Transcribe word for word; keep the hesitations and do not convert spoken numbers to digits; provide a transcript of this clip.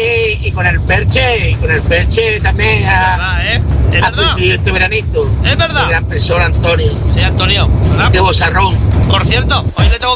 Javi y con el Perche, y con el Perche también ha, verdad, ¿eh? ¿Es ha verdad? coincidido este veranito. Es verdad. El gran persona Antonio. Sí, Antonio, ¿verdad? De Bozarrón. Por cierto, hoy le tengo